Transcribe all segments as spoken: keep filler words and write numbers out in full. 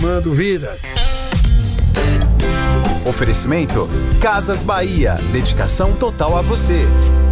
transformando vidas. Oferecimento Casas Bahia, dedicação total a você.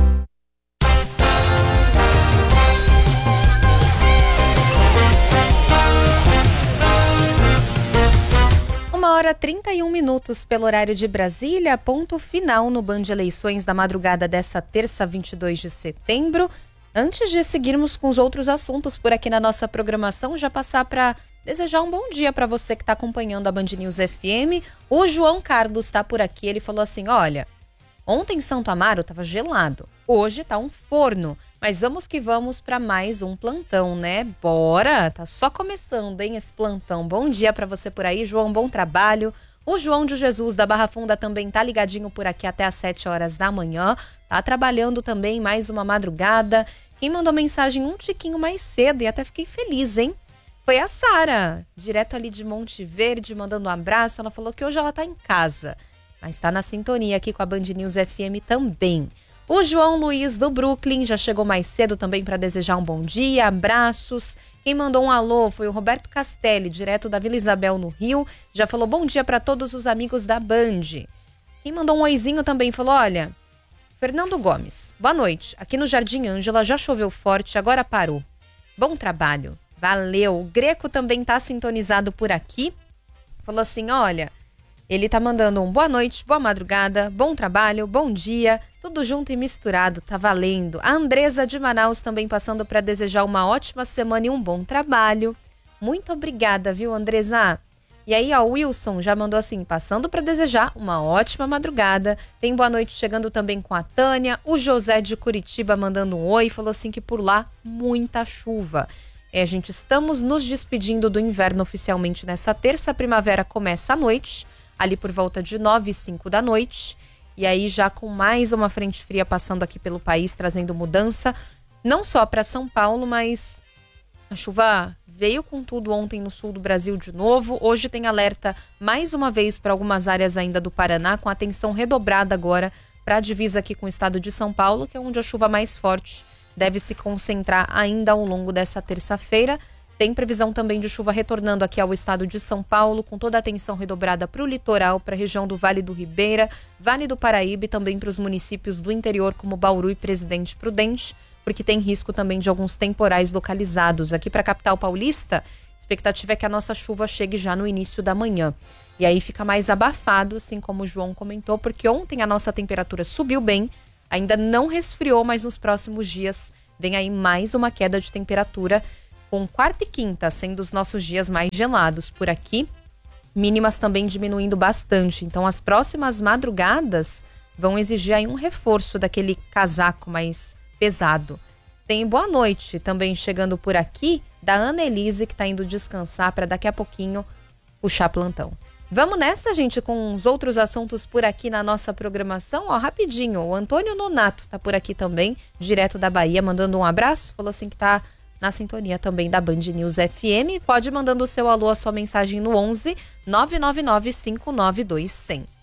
Uma hora trinta e um minutos pelo horário de Brasília, ponto final no Band Eleições da madrugada dessa terça, vinte e dois de setembro. Antes de seguirmos com os outros assuntos por aqui na nossa programação, já passar para desejar um bom dia para você que está acompanhando a Band News F M. O João Carlos está por aqui, ele falou assim, olha, ontem em Santo Amaro estava gelado, hoje tá um forno, mas vamos que vamos para mais um plantão, né? Bora, tá só começando, hein, esse plantão. Bom dia para você por aí, João, bom trabalho. O João de Jesus da Barra Funda também tá ligadinho por aqui até às sete horas da manhã, tá trabalhando também mais uma madrugada. Quem mandou mensagem um tiquinho mais cedo e até fiquei feliz, hein? Foi a Sara, direto ali de Monte Verde, mandando um abraço. Ela falou que hoje ela tá em casa, mas tá na sintonia aqui com a Band News F M também. O João Luiz do Brooklyn já chegou mais cedo também para desejar um bom dia, abraços. Quem mandou um alô foi o Roberto Castelli, direto da Vila Isabel, no Rio. Já falou bom dia para todos os amigos da Band. Quem mandou um oizinho também falou, olha, Fernando Gomes, boa noite. Aqui no Jardim Ângela já choveu forte, agora parou. Bom trabalho, valeu. O Greco também tá sintonizado por aqui. Falou assim, olha, ele tá mandando um boa noite, boa madrugada, bom trabalho, bom dia, tudo junto e misturado, tá valendo. A Andresa de Manaus também passando para desejar uma ótima semana e um bom trabalho. Muito obrigada, viu, Andresa? E aí, ó, o Wilson já mandou assim, passando para desejar uma ótima madrugada. Tem boa noite chegando também com a Tânia. O José de Curitiba mandando um oi, falou assim que por lá muita chuva. É, gente, estamos nos despedindo do inverno oficialmente nessa terça. A primavera começa à noite, ali por volta de nove e cinco da noite. E aí já com mais uma frente fria passando aqui pelo país, trazendo mudança, não só para São Paulo, mas a chuva veio com tudo ontem no sul do Brasil de novo. Hoje tem alerta mais uma vez para algumas áreas ainda do Paraná, com atenção redobrada agora para a divisa aqui com o estado de São Paulo, que é onde a chuva mais forte deve se concentrar ainda ao longo dessa terça-feira. Tem previsão também de chuva retornando aqui ao estado de São Paulo, com toda a atenção redobrada para o litoral, para a região do Vale do Ribeira, Vale do Paraíba e também para os municípios do interior, como Bauru e Presidente Prudente, porque tem risco também de alguns temporais localizados. Aqui para a capital paulista, a expectativa é que a nossa chuva chegue já no início da manhã. E aí fica mais abafado, assim como o João comentou, porque ontem a nossa temperatura subiu bem, ainda não resfriou, mas nos próximos dias vem aí mais uma queda de temperatura, com quarta e quinta sendo os nossos dias mais gelados por aqui, mínimas também diminuindo bastante. Então as próximas madrugadas vão exigir aí um reforço daquele casaco mais pesado. Tem boa noite também chegando por aqui da Ana Elise, que está indo descansar para daqui a pouquinho puxar plantão. Vamos nessa, gente, com os outros assuntos por aqui na nossa programação. Ó, rapidinho, o Antônio Nonato tá por aqui também, direto da Bahia, mandando um abraço. Falou assim que tá na sintonia também da Band News F M. Pode mandando o seu alô, a sua mensagem no onze nove nove nove cinco nove dois zero zero.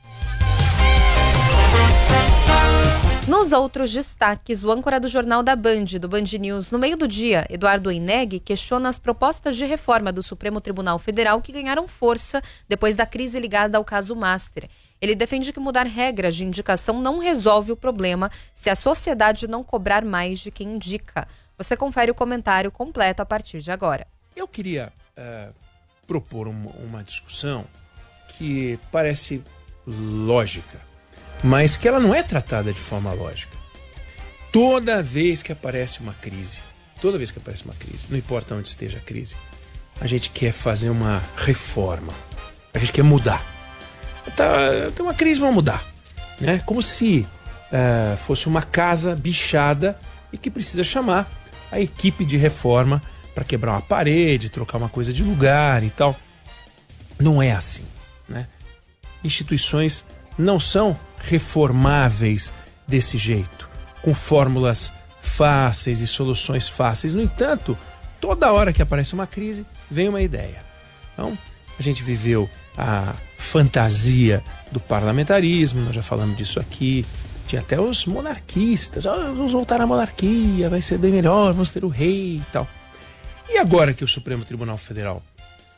Nos outros destaques, o âncora do Jornal da Band, do Band News, no meio do dia, Eduardo Oineg, questiona as propostas de reforma do Supremo Tribunal Federal que ganharam força depois da crise ligada ao caso Master. Ele defende que mudar regras de indicação não resolve o problema se a sociedade não cobrar mais de quem indica. Você confere o comentário completo a partir de agora. Eu queria uh, propor uma, uma discussão que parece lógica, mas que ela não é tratada de forma lógica. Toda vez que aparece uma crise, toda vez que aparece uma crise, não importa onde esteja a crise, a gente quer fazer uma reforma, a gente quer mudar. Tá, tem uma crise, vamos mudar, né? Como se uh, fosse uma casa bichada e que precisa chamar a equipe de reforma para quebrar uma parede, trocar uma coisa de lugar e tal. Não é assim, né? Instituições não são reformáveis desse jeito, com fórmulas fáceis e soluções fáceis. No entanto, toda hora que aparece uma crise, vem uma ideia. Então, a gente viveu a fantasia do parlamentarismo, nós já falamos disso aqui. Tinha até os monarquistas, oh, vamos voltar à monarquia, vai ser bem melhor, vamos ter o rei e tal. E agora que o Supremo Tribunal Federal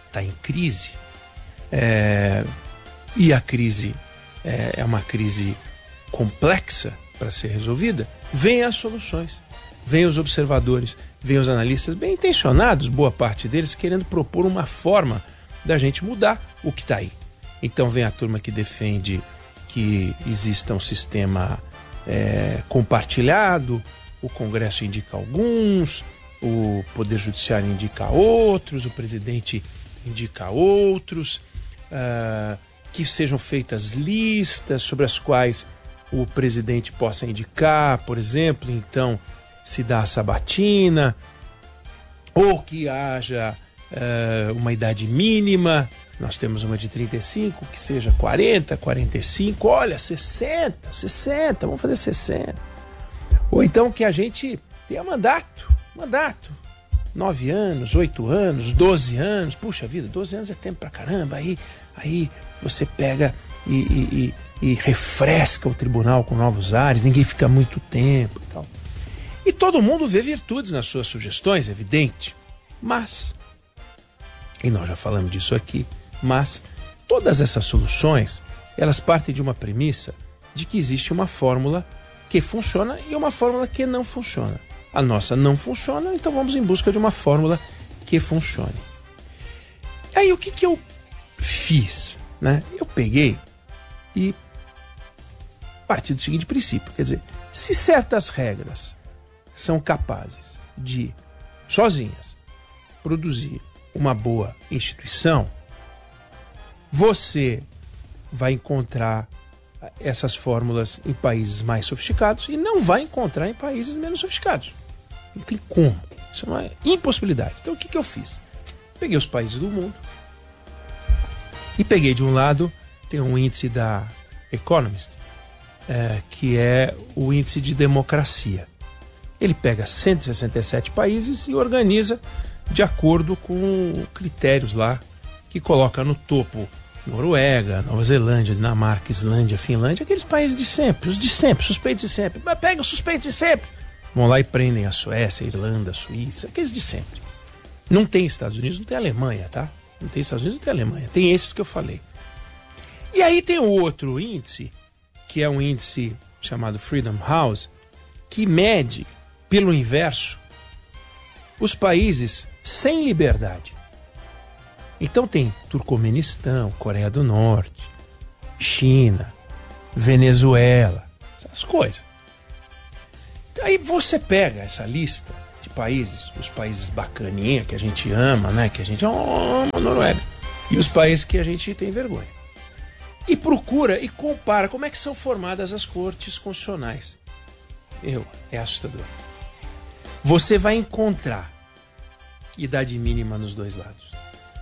está em crise, é, e a crise é, é uma crise complexa para ser resolvida, vêm as soluções, vêm os observadores, vêm os analistas bem intencionados, boa parte deles, querendo propor uma forma da gente mudar o que está aí. Então vem a turma que defende que exista um sistema é, compartilhado, o Congresso indica alguns, o Poder Judiciário indica outros, o presidente indica outros, uh, que sejam feitas listas sobre as quais o presidente possa indicar, por exemplo, então se dá a sabatina, ou que haja uh, uma idade mínima. Nós temos uma de trinta e cinco, que seja quarenta, quarenta e cinco, olha, sessenta, sessenta, vamos fazer sessenta. Ou então que a gente tenha mandato, mandato, nove anos, oito anos, doze anos, puxa vida, doze anos é tempo pra caramba, aí, aí você pega e, e, e, e refresca o tribunal com novos ares, ninguém fica muito tempo e tal. E todo mundo vê virtudes nas suas sugestões, é evidente, mas, e nós já falamos disso aqui, mas todas essas soluções, elas partem de uma premissa de que existe uma fórmula que funciona e uma fórmula que não funciona. A nossa não funciona, então vamos em busca de uma fórmula que funcione. Aí o que, que eu fiz? Né? Eu peguei e parti do seguinte princípio, quer dizer, se certas regras são capazes de, sozinhas, produzir uma boa instituição, você vai encontrar essas fórmulas em países mais sofisticados e não vai encontrar em países menos sofisticados. Não tem como. Isso é uma impossibilidade. Então o que, que eu fiz? Peguei os países do mundo e peguei de um lado, tem um índice da Economist, é, que é o índice de democracia. Ele pega cento e sessenta e sete países e organiza de acordo com critérios lá, que coloca no topo Noruega, Nova Zelândia, Dinamarca, Islândia, Finlândia, aqueles países de sempre, os de sempre, suspeitos de sempre. Mas pega os suspeitos de sempre. Vão lá e prendem a Suécia, a Irlanda, a Suíça, aqueles de sempre. Não tem Estados Unidos, não tem Alemanha, tá? Não tem Estados Unidos, não tem Alemanha. Tem esses que eu falei. E aí tem o outro índice, que é um índice chamado Freedom House, que mede, pelo inverso, os países sem liberdade. Então tem Turcomenistão, Coreia do Norte, China, Venezuela, essas coisas. Aí você pega essa lista de países, os países bacaninha que a gente ama, né? Que a gente ama, Noruega, e os países que a gente tem vergonha. E procura e compara como é que são formadas as cortes constitucionais. Eu, é assustador. Você vai encontrar idade mínima nos dois lados.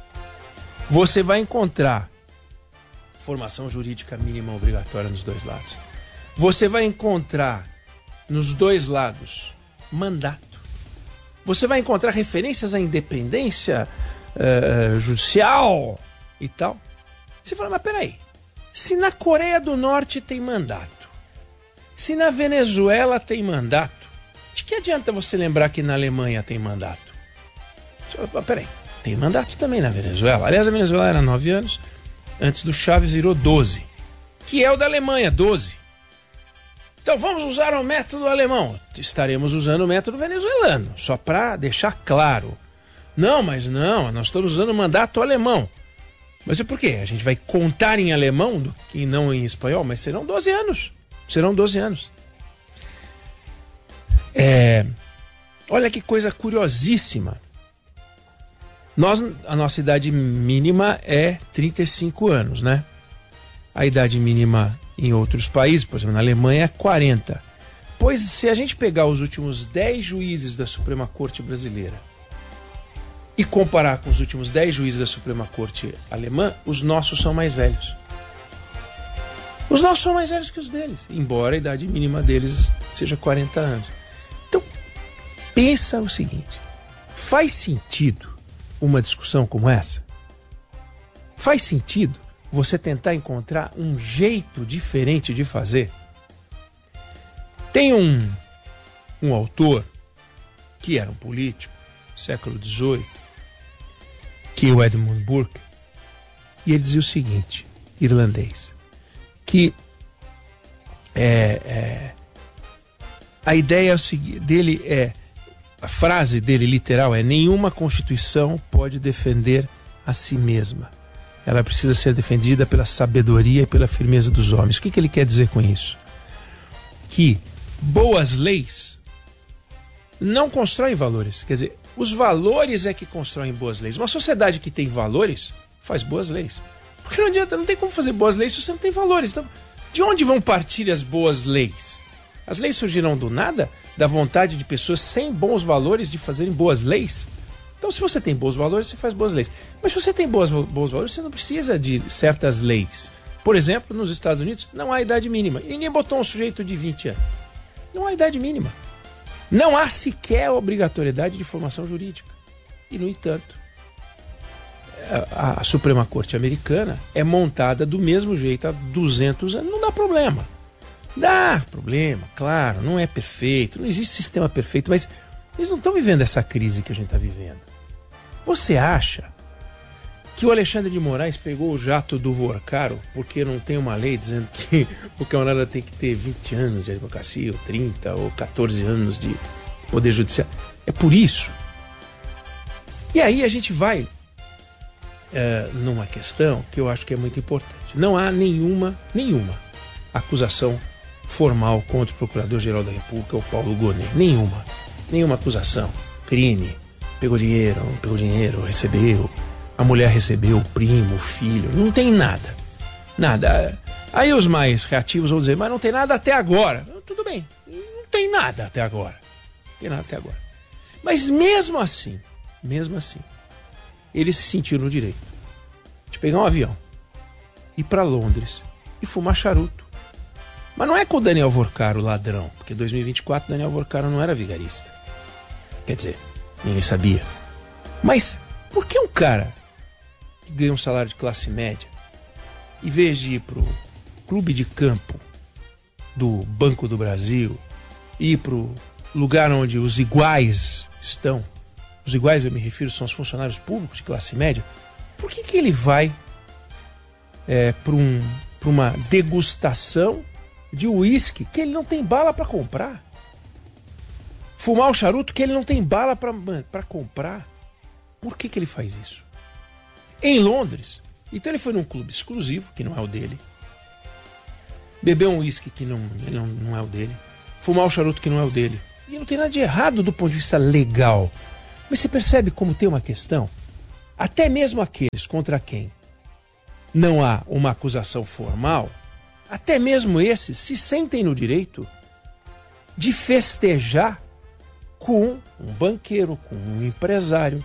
Você vai encontrar formação jurídica mínima obrigatória nos dois lados. Você vai encontrar nos dois lados mandato. Você vai encontrar referências à independência uh, judicial e tal. Você fala, mas peraí, se na Coreia do Norte tem mandato, se na Venezuela tem mandato, de que adianta você lembrar que na Alemanha tem mandato? Você fala, mas peraí, tem mandato também na Venezuela. Aliás, a Venezuela era nove anos, antes do Chávez virou doze, que é o da Alemanha, doze. Então vamos usar o método alemão. Estaremos usando o método venezuelano, só para deixar claro. Não, mas não, nós estamos usando o mandato alemão. Mas é por quê? A gente vai contar em alemão e não em espanhol, mas serão doze anos. Serão doze anos. É, olha que coisa curiosíssima. Nós, a nossa idade mínima é trinta e cinco anos, né? A idade mínima em outros países, por exemplo, na Alemanha, é quarenta. Pois se a gente pegar os últimos dez juízes da Suprema Corte brasileira e comparar com os últimos dez juízes da Suprema Corte alemã, os nossos são mais velhos. Os nossos são mais velhos que os deles, embora a idade mínima deles seja quarenta anos. Então, pensa o seguinte, faz sentido uma discussão como essa? Faz sentido você tentar encontrar um jeito diferente de fazer? Tem um, um autor que era um político, século dezoito, que o Edmund Burke, e ele dizia o seguinte, irlandês, que é, é, a ideia dele é, a frase dele literal é: nenhuma constituição pode defender a si mesma. Ela precisa ser defendida pela sabedoria e pela firmeza dos homens. O que, que ele quer dizer com isso? Que boas leis não constroem valores. Quer dizer, os valores é que constroem boas leis. Uma sociedade que tem valores faz boas leis. Porque não adianta, não tem como fazer boas leis se você não tem valores. Então, de onde vão partir as boas leis? As leis surgirão do nada, da vontade de pessoas sem bons valores de fazerem boas leis? Então, se você tem bons valores, você faz boas leis. Mas se você tem boas, bons valores, você não precisa de certas leis. Por exemplo, nos Estados Unidos, não há idade mínima. E ninguém botou um sujeito de vinte anos. Não há idade mínima. Não há sequer obrigatoriedade de formação jurídica. E, no entanto, a, a Suprema Corte Americana é montada do mesmo jeito há duzentos anos. Não dá problema. Dá problema, claro, não é perfeito, não existe sistema perfeito, mas eles não estão vivendo essa crise que a gente está vivendo. Você acha que o Alexandre de Moraes pegou o jato do Vorcaro porque não tem uma lei dizendo que o camarada tem que ter vinte anos de advocacia, ou trinta, ou quatorze anos de poder judiciário? É por isso. E aí a gente vai é, numa questão que eu acho que é muito importante. Não há nenhuma, nenhuma acusação formal contra o Procurador-Geral da República, o Paulo Gonet. Nenhuma. Nenhuma acusação. Crime. Pegou dinheiro, não pegou dinheiro, recebeu. A mulher recebeu, o primo, o filho. Não tem nada. Nada. Aí os mais reativos vão dizer, mas não tem nada até agora. Tudo bem. Não tem nada até agora. Não tem nada até agora. Mas mesmo assim, mesmo assim, eles se sentiram no direito de pegar um avião, ir para Londres e fumar charuto. Mas não é com o Daniel Vorcaro ladrão, porque em dois mil e vinte e quatro Daniel Vorcaro não era vigarista. Quer dizer, ninguém sabia. Mas por que um cara que ganha um salário de classe média, em vez de ir pro clube de campo do Banco do Brasil, ir pro lugar onde os iguais estão, os iguais eu me refiro são os funcionários públicos de classe média, por que que ele vai é, para um, para uma degustação de uísque que ele não tem bala para comprar? Fumar o charuto que ele não tem bala para comprar? Por que que ele faz isso? Em Londres, então ele foi num clube exclusivo, que não é o dele, bebeu um uísque que não, não, não é o dele, fumar o charuto que não é o dele. E não tem nada de errado do ponto de vista legal. Mas você percebe como tem uma questão? Até mesmo aqueles contra quem não há uma acusação formal, até mesmo esses se sentem no direito de festejar com um banqueiro, com um empresário,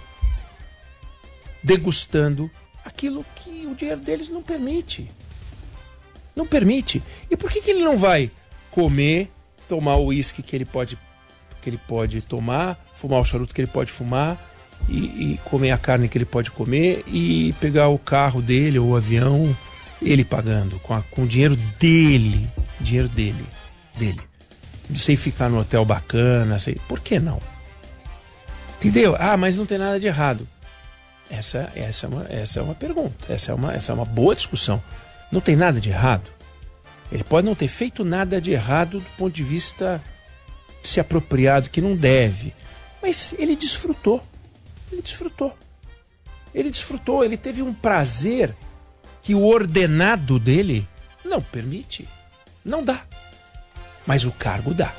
degustando aquilo que o dinheiro deles não permite. Não permite. E por que que ele não vai comer, tomar o uísque que ele pode, que ele pode tomar, fumar o charuto que ele pode fumar, e, e comer a carne que ele pode comer, e pegar o carro dele ou o avião, ele pagando, com, a, com o dinheiro dele, dinheiro dele, dele, sem ficar no hotel bacana, sem, por que não? Entendeu? Ah, mas não tem nada de errado. Essa, essa, é, uma, essa é uma pergunta, essa é uma, essa é uma boa discussão. Não tem nada de errado. Ele pode não ter feito nada de errado do ponto de vista de se apropriar do que não deve, mas ele desfrutou. Ele desfrutou. Ele desfrutou, ele teve um prazer que o ordenado dele não permite. Não dá. Mas o cargo dá.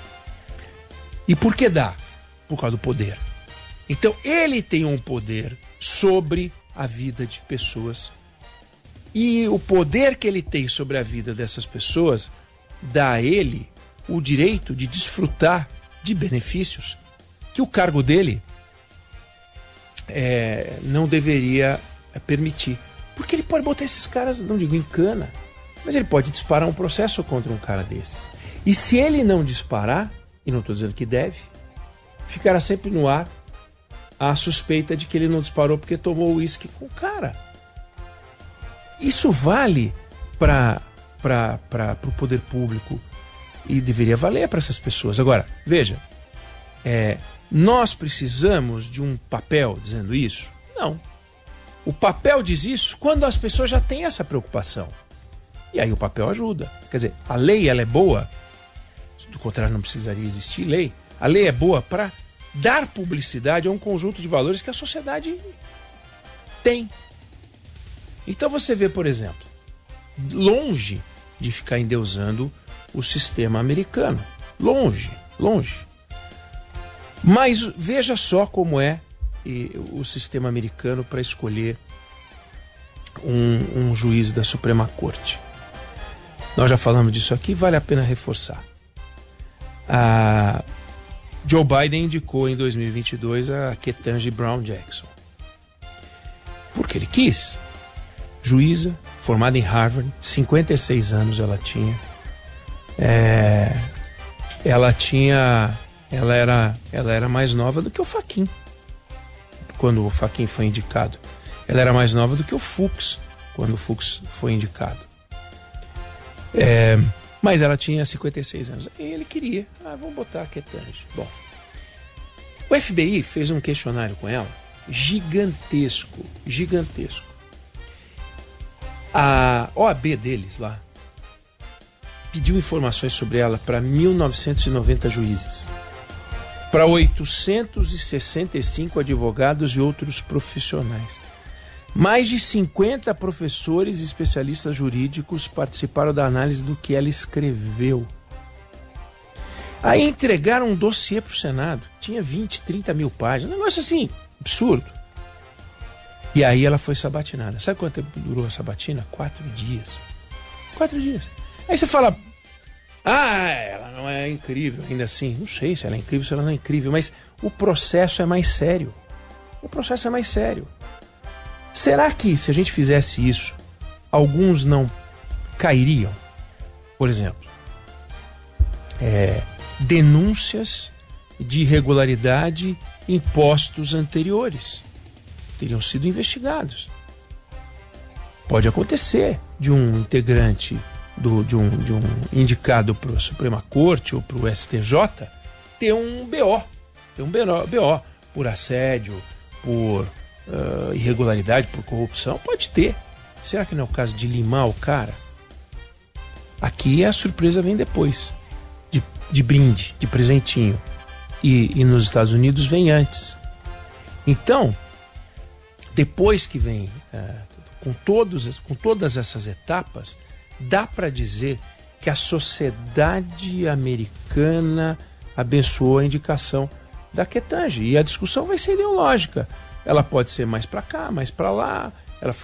E por que dá? Por causa do poder. Então ele tem um poder sobre a vida de pessoas. E o poder que ele tem sobre a vida dessas pessoas dá a ele o direito de desfrutar de benefícios que o cargo dele é, não deveria permitir. Porque ele pode botar esses caras, não digo em cana, mas ele pode disparar um processo contra um cara desses. E se ele não disparar, e não estou dizendo que deve, ficará sempre no ar a suspeita de que ele não disparou porque tomou o uísque com o cara. Isso vale para o poder público e deveria valer para essas pessoas. Agora, veja, é, nós precisamos de um papel dizendo isso? Não. O papel diz isso quando as pessoas já têm essa preocupação. E aí o papel ajuda. Quer dizer, a lei ela é boa, do contrário não precisaria existir lei. A lei é boa para dar publicidade a um conjunto de valores que a sociedade tem. Então você vê, por exemplo, longe de ficar endeusando o sistema americano. Longe, longe. Mas veja só como é o sistema americano para escolher um, um juiz da Suprema Corte. Nós já falamos disso aqui, vale a pena reforçar. A Joe Biden indicou em dois mil e vinte e dois a Ketanji Brown Jackson. Porque ele quis. Juíza, formada em Harvard, cinquenta e seis anos ela tinha. É, ela tinha... Ela era, ela era mais nova do que o Fachin, quando o Fachin foi indicado. Ela era mais nova do que o Fux, quando o Fux foi indicado. É, mas ela tinha cinquenta e seis anos. E ele queria. Ah, vamos botar a Ketanji. Bom, o F B I fez um questionário com ela gigantesco, gigantesco. A O A B deles lá pediu informações sobre ela para mil novecentos e noventa juízes, para oitocentos e sessenta e cinco advogados e outros profissionais. Mais de cinquenta professores e especialistas jurídicos participaram da análise do que ela escreveu. Aí entregaram um dossiê para o Senado. Tinha vinte, trinta mil páginas. Um negócio assim, absurdo. E aí ela foi sabatinada. Sabe quanto tempo durou a sabatina? Quatro dias. Quatro dias. Aí você fala... Ah, ela não é incrível ainda assim. Não sei se ela é incrível, se ela não é incrível, mas o processo é mais sério. O processo é mais sério. Será que se a gente fizesse isso, alguns não cairiam? Por exemplo, é, denúncias de irregularidade em postos anteriores teriam sido investigados. Pode acontecer de um integrante Do, de, um, de um indicado para a Suprema Corte ou para o S T J ter um B O, ter um B O por assédio, por uh, irregularidade, por corrupção, pode ter. Será que não é o caso de limar o cara? Aqui a surpresa vem depois, de, de brinde, de presentinho, e, e nos Estados Unidos vem antes. Então, depois que vem uh, com, todos, com todas essas etapas, dá para dizer que a sociedade americana abençoou a indicação da Ketanji. E a discussão vai ser ideológica. Ela pode ser mais para cá, mais para lá.